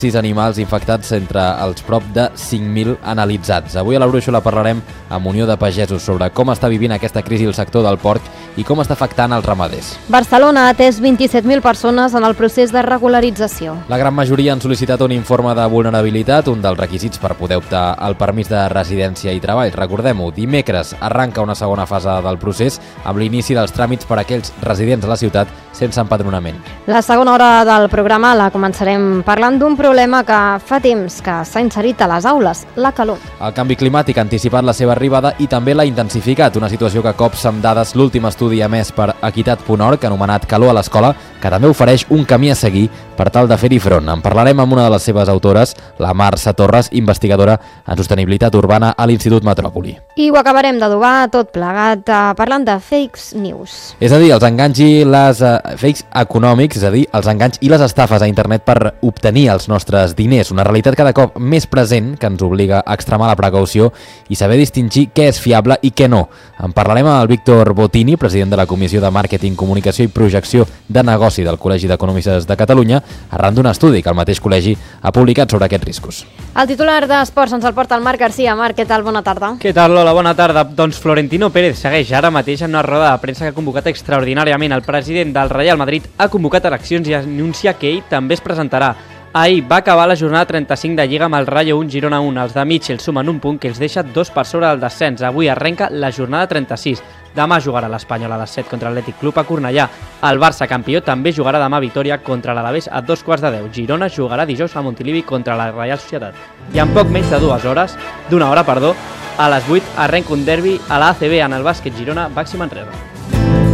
6 animals infectats entre els prop de 5.000 analitzats. Avui a la Brúixola parlarem amb Unió de Pagesos sobre com està vivint aquesta crisi el sector del porc i com està afectant els ramaders. Barcelona ha atès 27.000 persones en el procés de regularització. La gran majoria han sol·licitat un informe de vulnerabilitat, un dels requisits per poder optar al permís de residència i treball. Recordem-ho, dimecres arranca una segona fase del procés amb l'inici dels tràmits per a aquells residents a la ciutat sense empadronament. La segona hora del programa la començarem parlant d'un problema que fa temps que s'ha inserit a les aules, la calor. El canvi climàtic ha anticipat la seva arribada i també l'ha intensificat, una situació que cops amb dades l'últim estudi emès per Equitat.org, anomenat Calor a l'Escola, que també ofereix un camí a seguir per tal de fer-hi front. En parlarem amb una de les seves autores, la Marça Torres, investigadora en sostenibilitat urbana a l'Institut Metròpoli. I ho acabarem d'adobar tot plegat parlant de fake news. És a dir, els enganys i les fakes econòmics, és a dir, els enganys i les estafes a internet per obtenir els nostres diners. Una realitat cada cop més present que ens obliga a extremar la precaució i saber distingir què és fiable i què no. En parlarem amb el Víctor Botini, president de la Comissió de Màrqueting, Comunicació i Projecció de Negoci del Col·legi d'Economistes de Catalunya, arran d'un estudi que el mateix col·legi ha publicat sobre aquests riscos. El titular d'Esports ens el porta el Marc Garcia. Marc, què tal? Bona tarda. Què tal, Lola? Bona tarda. Doncs Florentino Pérez segueix ara mateix en una roda de premsa que ha convocat extraordinàriament. El president del Real Madrid ha convocat eleccions i anuncia que ell també es presentarà. Ahir va acabar la jornada 35 de Lliga amb el Rayo 1, Girona 1. Els de Mitchell sumen un punt que els deixa 2 per sobre del descens. Avui arrenca la jornada 36. Demà jugarà l'Espanyol a les 7 contra l'Atlètic Club a Cornellà. El Barça, campió, també jugarà demà a Vitòria contra l'Alavés a 2:15. Girona jugarà dijous a Montilivi contra la Reial Societat. I en poc menys d'una hora, a les 8 arrenca un derbi a la ACB en el bàsquet Girona Baxi Manresa.